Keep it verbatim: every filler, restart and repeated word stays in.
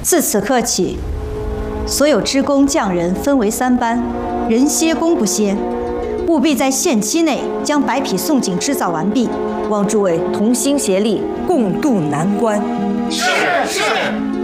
自此刻起，所有织工匠人分为三班，人歇工不歇，务必在限期内将白匹宋锦织造完毕。 望诸位同心协力，共度难关。 是是。